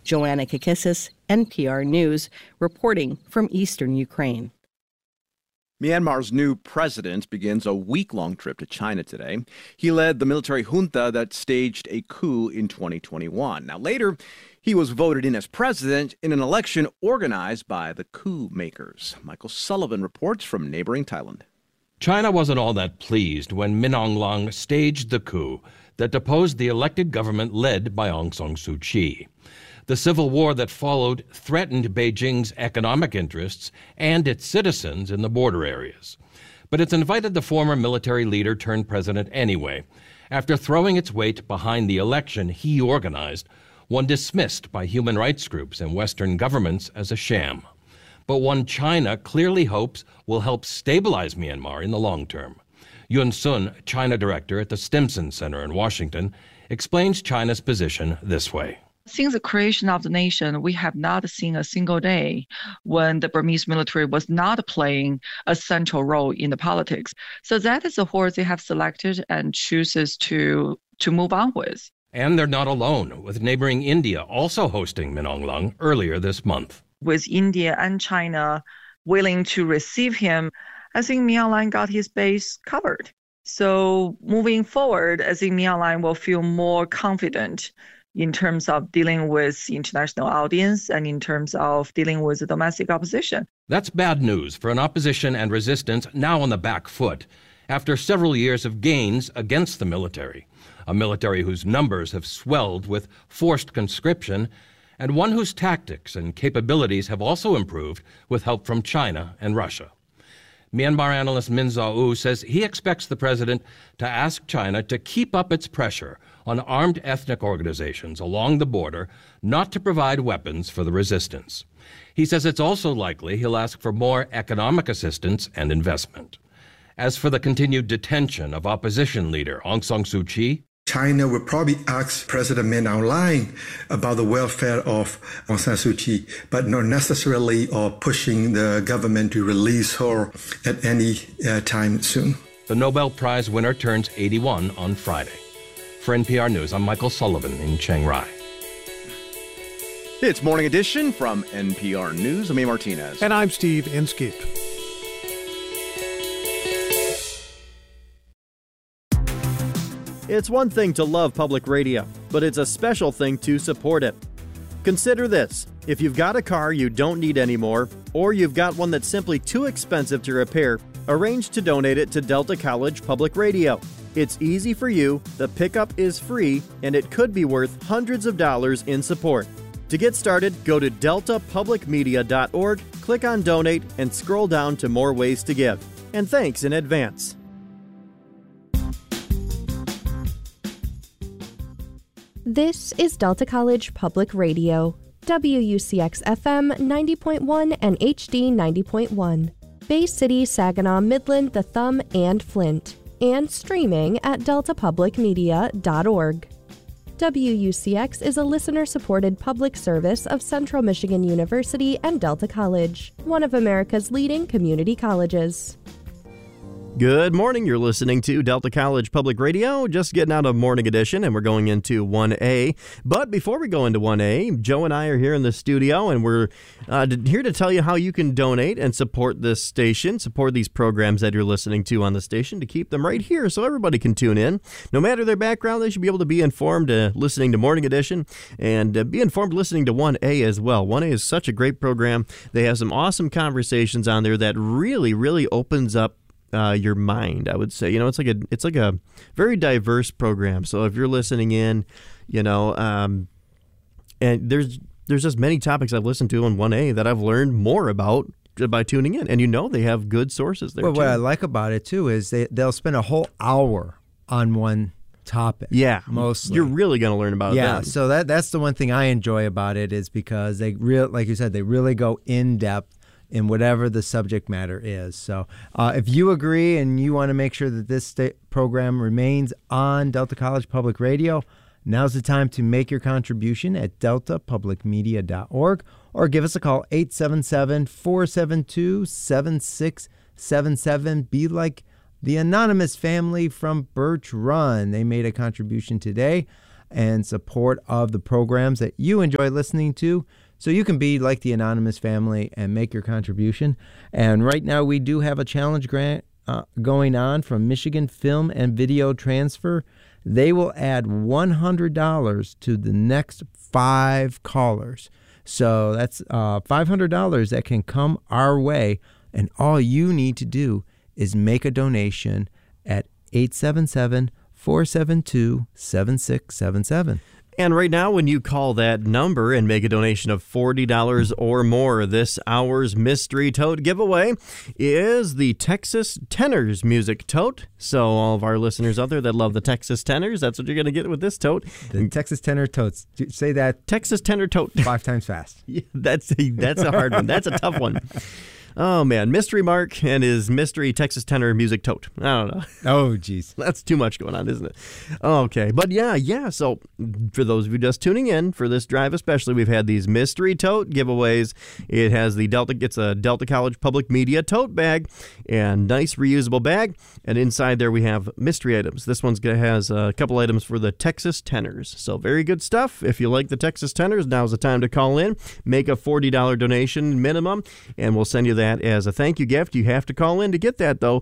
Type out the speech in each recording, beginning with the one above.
Joanna Kakissis, NPR News, reporting from eastern Ukraine. Myanmar's new president begins a week-long trip to China today. He led the military junta that staged a coup in 2021. Now, later, he was voted in as president in an election organized by the coup makers. Michael Sullivan reports from neighboring Thailand. China wasn't all that pleased when Min Aung Hlaing staged the coup that deposed the elected government led by Aung San Suu Kyi. The civil war that followed threatened Beijing's economic interests and its citizens in the border areas. But it's invited the former military leader turned president anyway, after throwing its weight behind the election he organized, one dismissed by human rights groups and Western governments as a sham, but one China clearly hopes will help stabilize Myanmar in the long term. Yun Sun, China director at the Stimson Center in Washington, explains China's position this way. Since the creation of the nation, we have not seen a single day when the Burmese military was not playing a central role in the politics. So that is the horse they have selected and chooses to move on with. And they're not alone, with neighboring India also hosting Min Aung Hlaing earlier this month. With India and China willing to receive him, I think Min Aung Hlaing got his base covered. So moving forward, I think Min Aung Hlaing will feel more confident in terms of dealing with international audience and in terms of dealing with the domestic opposition. That's bad news for an opposition and resistance now on the back foot after several years of gains against the military, a military whose numbers have swelled with forced conscription and one whose tactics and capabilities have also improved with help from China and Russia. Myanmar analyst Min Zaw says he expects the president to ask China to keep up its pressure on armed ethnic organizations along the border not to provide weapons for the resistance. He says it's also likely he'll ask for more economic assistance and investment. As for the continued detention of opposition leader Aung San Suu Kyi, China will probably ask President Min Aung Hlaing about the welfare of Aung San Suu Kyi, but not necessarily pushing the government to release her at any time soon. The Nobel Prize winner turns 81 on Friday. For NPR News, I'm Michael Sullivan in Chiang Rai. It's Morning Edition from NPR News. I'm A. Martinez. And I'm Steve Inskeep. It's one thing to love public radio, but it's a special thing to support it. Consider this. If you've got a car you don't need anymore, or you've got one that's simply too expensive to repair, arrange to donate it to Delta College Public Radio. It's easy for you, the pickup is free, and it could be worth hundreds of dollars in support. To get started, go to deltapublicmedia.org, click on Donate, and scroll down to more ways to give. And thanks in advance. This is Delta College Public Radio, WUCX-FM 90.1 and HD 90.1, Bay City, Saginaw, Midland, The Thumb, and Flint, and streaming at deltapublicmedia.org. WUCX is a listener-supported public service of Central Michigan University and Delta College, one of America's leading community colleges. Good morning. You're listening to Delta College Public Radio, just getting out of Morning Edition, and we're going into 1A. But before we go into 1A, Joe and I are here in the studio, and we're here to tell you how you can donate and support this station, support these programs that you're listening to on the station, to keep them right here so everybody can tune in. No matter their background, they should be able to be informed listening to Morning Edition, and be informed listening to 1A as well. 1A is such a great program. They have some awesome conversations on there that really, really opens up your mind, I would say. It's like a very diverse program. So if you're listening in, and there's just many topics I've listened to on 1A that I've learned more about by tuning in. And they have good sources there. Well, what I like about it too is they'll spend a whole hour on one topic. Yeah, mostly. You're really going to learn about it. Yeah, so that's the one thing I enjoy about it, is because they like you said, they really go in depth in whatever the subject matter is. So if you agree and you want to make sure that this program remains on Delta College Public Radio, now's the time to make your contribution at deltapublicmedia.org, or give us a call, 877-472-7677. Be like the anonymous family from Birch Run. They made a contribution today. and support of the programs that you enjoy listening to, so you can be like the Anonymous family and make your contribution. And right now we do have a challenge grant going on from Michigan Film and Video Transfer. They will add $100 to the next 5 callers. So that's $500 that can come our way. And all you need to do is make a donation at 877-472-7677. And right now, when you call that number and make a donation of $40 or more, this hour's Mystery Tote giveaway is the Texas Tenors Music Tote. So all of our listeners out there that love the Texas Tenors, that's what you're going to get with this tote. The Texas Tenor Totes. Say that. Texas Tenor Tote. 5 times fast. Yeah, that's a hard one. That's a tough one. Oh, man. Mystery Mark and his mystery Texas Tenor Music Tote. I don't know. Oh, geez. That's too much going on, isn't it? Okay. But yeah. So for those of you just tuning in for this drive especially, we've had these Mystery Tote giveaways. It has it's a Delta College Public Media tote bag and nice reusable bag. And inside there we have mystery items. This one has a couple items for the Texas Tenors. So very good stuff. If you like the Texas Tenors, now's the time to call in. Make a $40 donation minimum, and we'll send you that as a thank you gift. You have to call in to get that, though.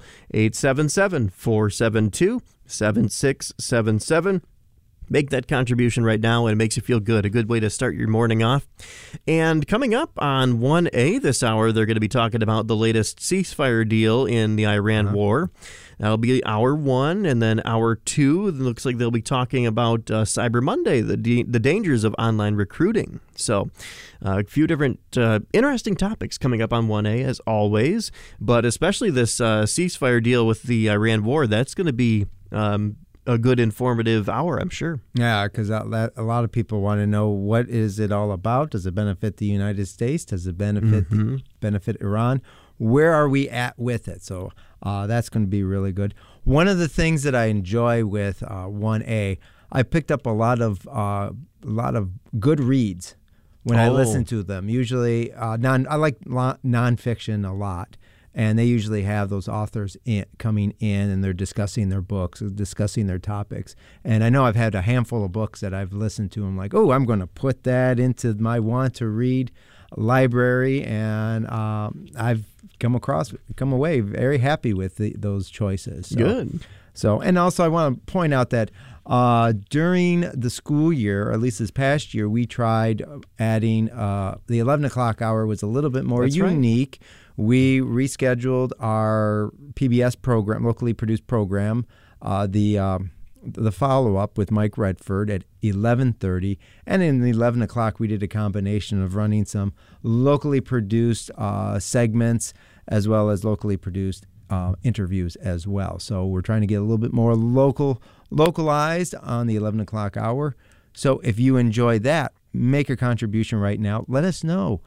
877-472-7677. Make that contribution right now, and it makes you feel good. A good way to start your morning off. And coming up on 1A this hour, they're going to be talking about the latest ceasefire deal in the Iran war. That'll be hour 1, and then hour 2, it looks like they'll be talking about Cyber Monday, the dangers of online recruiting. So a few different interesting topics coming up on 1A, as always, but especially this ceasefire deal with the Iran war. That's going to be a good informative hour, I'm sure. Yeah, because a lot of people want to know, what is it all about? Does it benefit the United States? Does it benefit Iran? Where are we at with it? So that's going to be really good. One of the things that I enjoy with 1A, I picked up a lot of good reads when I listen to them. Usually, I like nonfiction a lot. And they usually have those authors coming in, and they're discussing their books, discussing their topics. And I know I've had a handful of books that I've listened to. I'm like, oh, I'm going to put that into my want-to-read library. And I've come away very happy with those choices. Good. So, and also I want to point out that during the school year, or at least this past year, we tried adding the 11 o'clock hour was a little bit more unique. Right. We rescheduled our PBS program, locally produced program, the follow-up with Mike Redford at 11:30. And in the 11 o'clock, we did a combination of running some locally produced segments as well as locally produced interviews as well. So we're trying to get a little bit more localized on the 11 o'clock hour. So if you enjoy that, make a contribution right now. Let us know.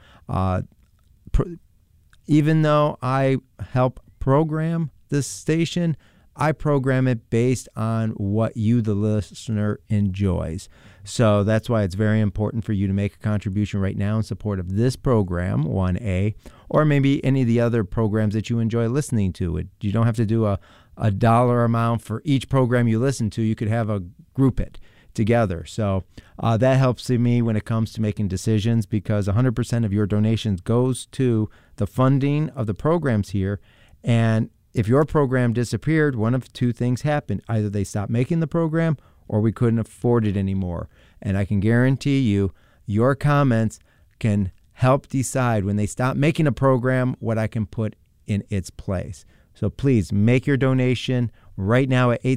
Even though I help program this station, I program it based on what you, the listener, enjoys. So that's why it's very important for you to make a contribution right now in support of this program, 1A, or maybe any of the other programs that you enjoy listening to. You don't have to do a dollar amount for each program you listen to. You could have a group it together. So that helps me when it comes to making decisions, because 100% of your donations goes to the funding of the programs here. And if your program disappeared, one of two things happened. Either they stopped making the program, or we couldn't afford it anymore. And I can guarantee you, your comments can help decide when they stop making a program what I can put in its place. So please make your donation right now at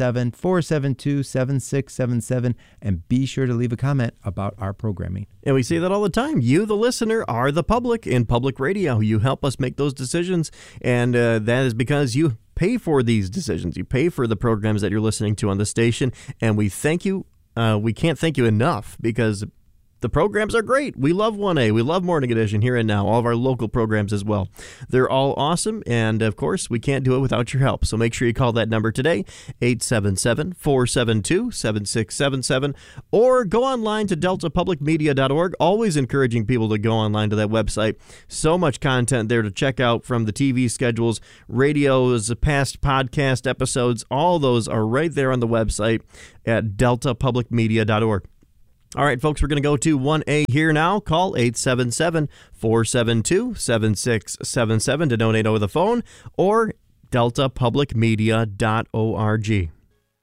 877-472-7677, and be sure to leave a comment about our programming. And we say that all the time. You, the listener, are the public in public radio. You help us make those decisions, and that is because you pay for these decisions. You pay for the programs that you're listening to on the station, and we thank you. We can't thank you enough, because The programs are great. We love 1A. We love Morning Edition here and now, all of our local programs as well. They're all awesome, and of course, we can't do it without your help. So make sure you call that number today, 877-472-7677, or go online to deltapublicmedia.org. Always encouraging people to go online to that website. So much content there to check out, from the TV schedules, radios, past podcast episodes. All those are right there on the website at deltapublicmedia.org. All right, folks, we're going to go to 1A here now. Call 877-472-7677 to donate over the phone, or deltapublicmedia.org.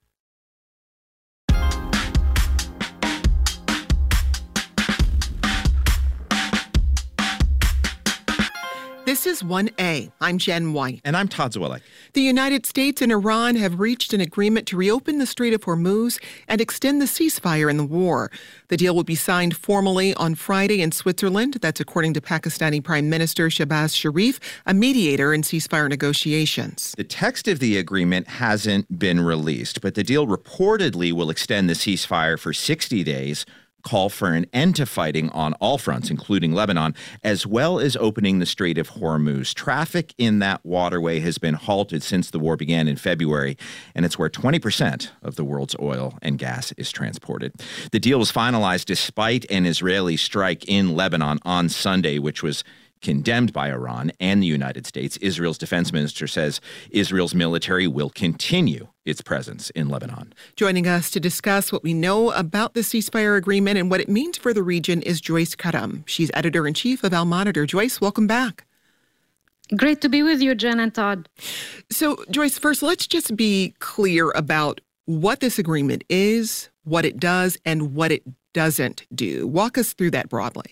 This is 1A. I'm Jen White. And I'm Todd Zwillig. The United States and Iran have reached an agreement to reopen the Strait of Hormuz and extend the ceasefire in the war. The deal will be signed formally on Friday in Switzerland. That's according to Pakistani Prime Minister Shehbaz Sharif, a mediator in ceasefire negotiations. The text of the agreement hasn't been released, but the deal reportedly will extend the ceasefire for 60 days, call for an end to fighting on all fronts, including Lebanon, as well as opening the Strait of Hormuz. Traffic in that waterway has been halted since the war began in February, and it's where 20% of the world's oil and gas is transported. The deal was finalized despite an Israeli strike in Lebanon on Sunday, which was condemned by Iran and the United States. Israel's defense minister says Israel's military will continue its presence in Lebanon. Joining us to discuss what we know about the ceasefire agreement and what it means for the region is Joyce Karam. She's editor-in-chief of Al Monitor. Joyce, welcome back. Great to be with you, Jen and Todd. So, Joyce, first, let's just be clear about what this agreement is, what it does, and what it doesn't do. Walk us through that broadly.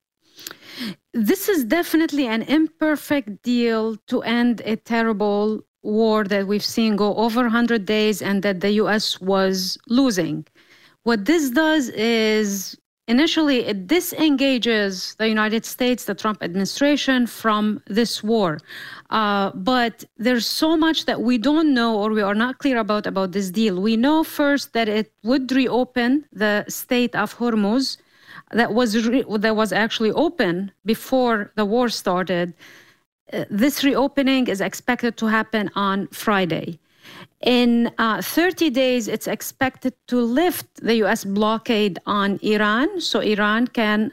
This is definitely an imperfect deal to end a terrible war that we've seen go over 100 days and that the U.S. was losing. What this does is, initially, it disengages the United States, the Trump administration, from this war. But there's so much that we don't know, or we are not clear about this deal. We know first that it would reopen the Strait of Hormuz that was actually open before the war started. This reopening is expected to happen on Friday. In 30 days, it's expected to lift the U.S. blockade on Iran, so Iran can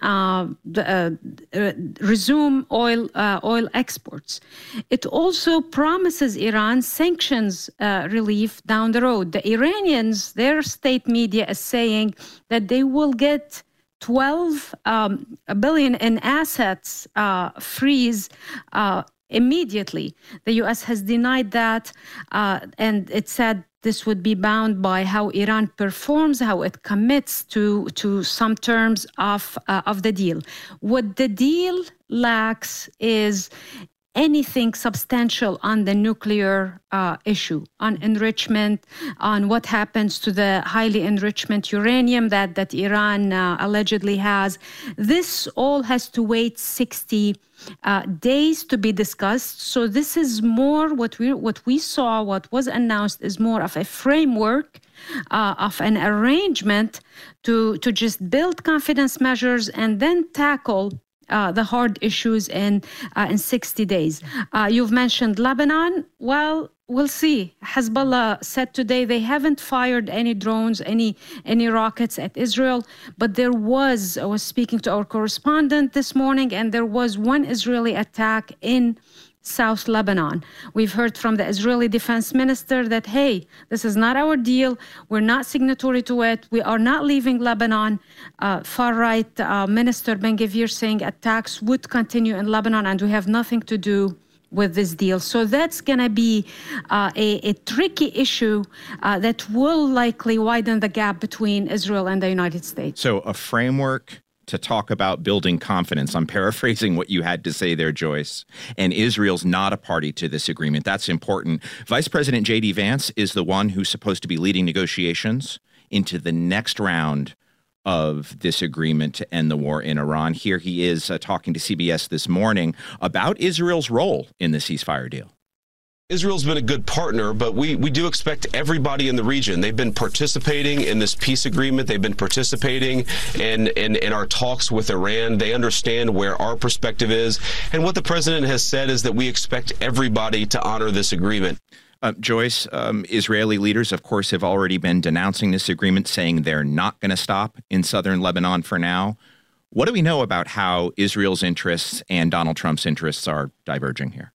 resume oil exports. It also promises Iran sanctions relief down the road. The Iranians, their state media is saying that they will get $12 billion in assets freeze immediately. The U.S. has denied that, and it said this would be bound by how Iran performs, how it commits to some terms of the deal. What the deal lacks is anything substantial on the nuclear issue, on enrichment, on what happens to the highly enrichment uranium that Iran allegedly has. This all has to wait 60 days to be discussed. So this is more what we saw, what was announced is more of a framework of an arrangement to just build confidence measures and then tackle the hard issues in 60 days. You've mentioned Lebanon. Well, we'll see. Hezbollah said today they haven't fired any drones, any rockets at Israel, but I was speaking to our correspondent this morning, and there was one Israeli attack in South Lebanon. We've heard from the Israeli defense minister that, hey, this is not our deal. We're not signatory to it. We are not leaving Lebanon. Far-right Minister Ben-Gvir saying attacks would continue in Lebanon and we have nothing to do with this deal. So that's going to be a tricky issue that will likely widen the gap between Israel and the United States. So a framework to talk about building confidence. I'm paraphrasing what you had to say there, Joyce. And Israel's not a party to this agreement. That's important. Vice President J.D. Vance is the one who's supposed to be leading negotiations into the next round of this agreement to end the war in Iran. Here he is talking to CBS this morning about Israel's role in the ceasefire deal. Israel's been a good partner, but we do expect everybody in the region. They've been participating in this peace agreement. They've been participating in our talks with Iran. They understand where our perspective is. And what the president has said is that we expect everybody to honor this agreement. Joyce, Israeli leaders, of course, have already been denouncing this agreement, saying they're not going to stop in southern Lebanon for now. What do we know about how Israel's interests and Donald Trump's interests are diverging here?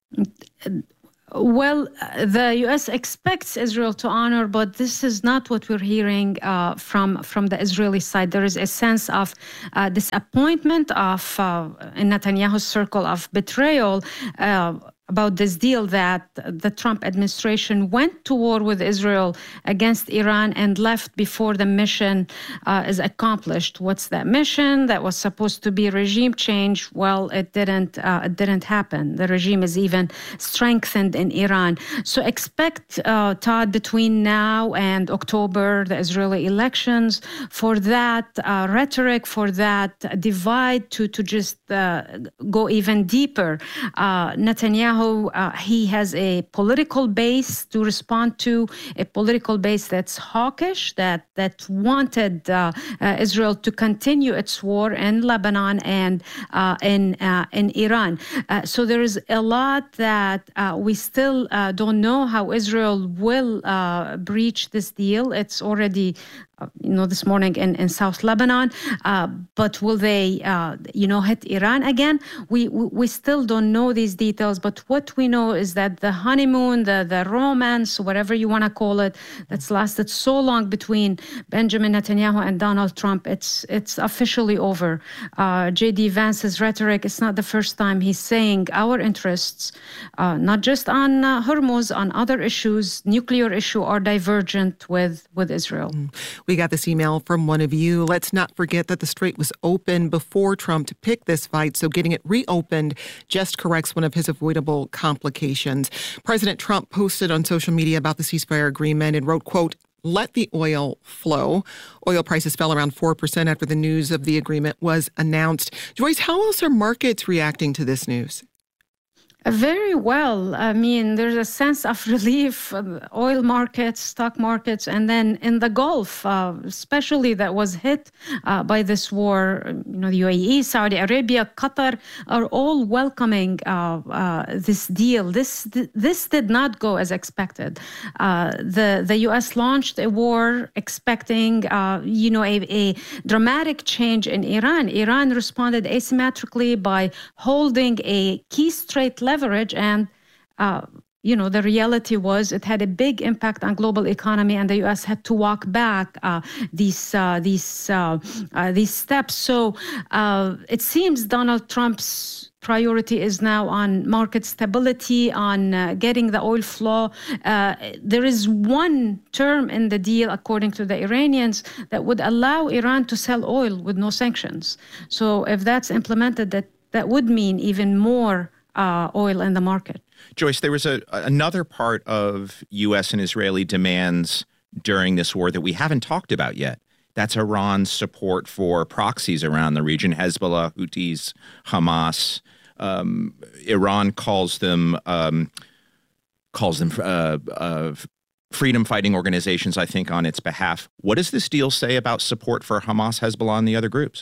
Well, the U.S. expects Israel to honor, but this is not what we're hearing from the Israeli side. There is a sense of disappointment in Netanyahu's circle of betrayal about this deal that the Trump administration went to war with Israel against Iran and left before the mission is accomplished. What's that mission? That was supposed to be regime change. Well, it didn't happen. The regime is even strengthened in Iran. So expect, Todd, between now and October, the Israeli elections, for that rhetoric, for that divide to just go even deeper. Netanyahu, he has a political base to respond to, a political base that's hawkish, that wanted Israel to continue its war in Lebanon and in Iran. So there is a lot that we still don't know how Israel will breach this deal. It's already this morning in South Lebanon, but will they, hit Iran again? We still don't know these details, but what we know is that the honeymoon, the romance, whatever you want to call it, that's lasted so long between Benjamin Netanyahu and Donald Trump, it's officially over. J.D. Vance's rhetoric, it's not the first time he's saying our interests, not just on Hormuz, on other issues, nuclear issue, are divergent with Israel. We got this email from one of you. Let's not forget that the strait was open before Trump picked this fight, so getting it reopened just corrects one of his avoidable complications. President Trump posted on social media about the ceasefire agreement and wrote, quote, "Let the oil flow." Oil prices fell around 4% after the news of the agreement was announced. Joyce, how else are markets reacting to this news? Very well. I mean, there's a sense of relief, oil markets, stock markets, and then in the Gulf, especially that was hit by this war, the UAE, Saudi Arabia, Qatar are all welcoming this deal. This did not go as expected. The U.S. launched a war expecting, a dramatic change in Iran. Iran responded asymmetrically by holding a key strait leverage, and the reality was it had a big impact on global economy, and the U.S. had to walk back these steps. So it seems Donald Trump's priority is now on market stability, on getting the oil flow. There is one term in the deal, according to the Iranians, that would allow Iran to sell oil with no sanctions. So if that's implemented, that would mean even more oil in the market. Joyce, there was another part of U.S. and Israeli demands during this war that we haven't talked about yet. That's Iran's support for proxies around the region, Hezbollah, Houthis, Hamas. Iran calls them freedom-fighting organizations, I think, on its behalf. What does this deal say about support for Hamas, Hezbollah, and the other groups?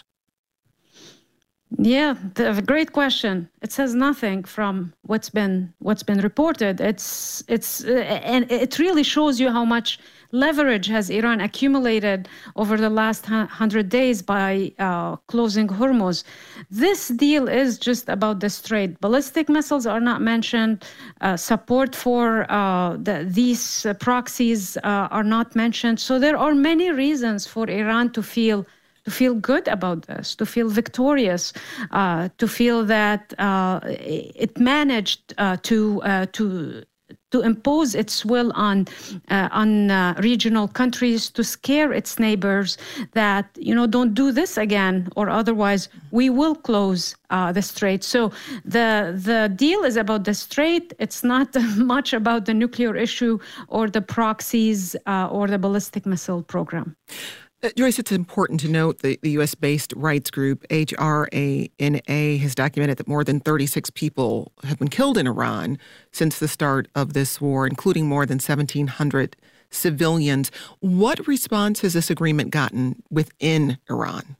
Yeah, great question. It says nothing from what's been reported. And it really shows you how much leverage has Iran accumulated over the last 100 days by closing Hormuz. This deal is just about the strait. Ballistic missiles are not mentioned. Support for these proxies are not mentioned. So there are many reasons for Iran to feel good about this, to feel victorious, to feel that it managed to impose its will on regional countries, to scare its neighbors that, don't do this again, or otherwise we will close the strait. So the deal is about the strait. It's not much about the nuclear issue or the proxies or the ballistic missile program. Joyce, it's important to note the U.S.-based rights group HRANA has documented that more than 36 people have been killed in Iran since the start of this war, including more than 1,700 civilians. What response has this agreement gotten within Iran?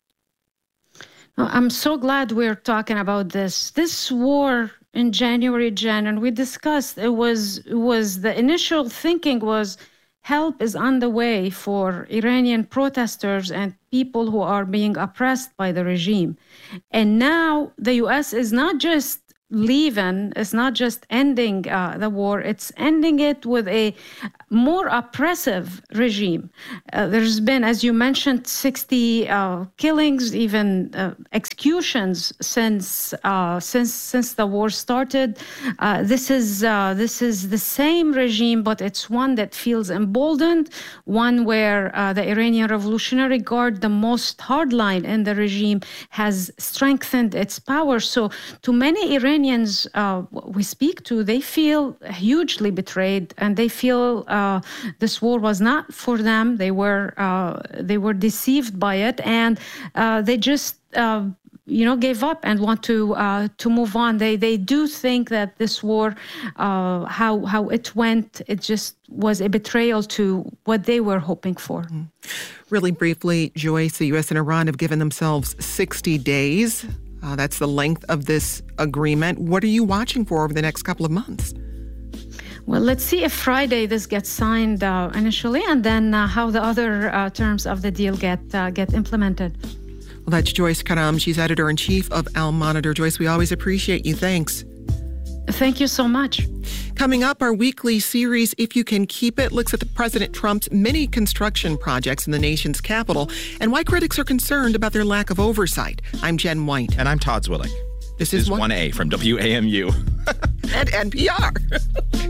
I'm so glad we're talking about this. This war in January, and we discussed it was the initial thinking was help is on the way for Iranian protesters and people who are being oppressed by the regime. And now the U.S. is not just leaving, it's not just ending the war, it's ending it with a more oppressive regime. There's been, as you mentioned, 60 killings, even executions since the war started. This is the same regime, but it's one that feels emboldened, one where the Iranian Revolutionary Guard, the most hardline in the regime, has strengthened its power. So to many Iranians we speak to, they feel hugely betrayed, and they feel this war was not for them. They were deceived by it, and they just gave up and want to move on. They do think that this war, how it went, it just was a betrayal to what they were hoping for. Mm-hmm. Really briefly, Joyce, the U.S. and Iran have given themselves 60 days. That's the length of this agreement. What are you watching for over the next couple of months? Well, let's see if Friday this gets signed initially, and then how the other terms of the deal get implemented. Well, that's Joyce Karam. She's editor-in-chief of Al-Monitor. Joyce, we always appreciate you. Thanks. Thank you so much. Coming up, our weekly series, If You Can Keep It, looks at the President Trump's many construction projects in the nation's capital and why critics are concerned about their lack of oversight. I'm Jen White. And I'm Todd Zwilling. This is 1A from WAMU. And NPR.